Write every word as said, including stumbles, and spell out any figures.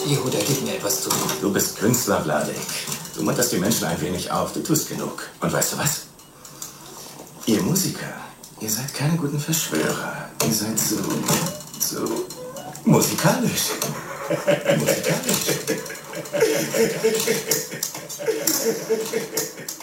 Jehuda, gib mir etwas zu tun. Du bist Künstler, Vladek. Du munterst die Menschen ein wenig auf. Du tust genug. Und weißt du was? Ihr Musiker, ihr seid keine guten Verschwörer. Ihr seid so... so... musikalisch. Musikalisch.